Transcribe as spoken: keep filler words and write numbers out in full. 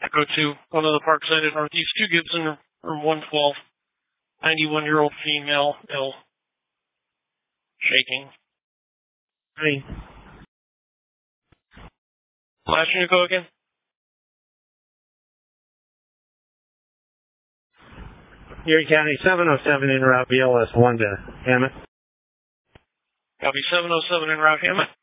Echo two, one of the Parkside at Northeast two, Gibson, room one twelve, ninety-one-year-old female, ill, shaking. Hey. Last one to go again? Erie County, seven oh seven en route B L S one to Hammett. Copy, seven oh seven en route Hammett.